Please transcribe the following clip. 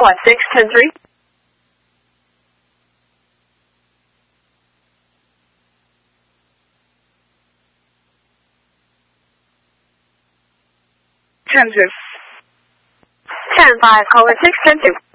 what, 6, 10, 3? Ten 2. 10, 5, caller 6, 10, 2.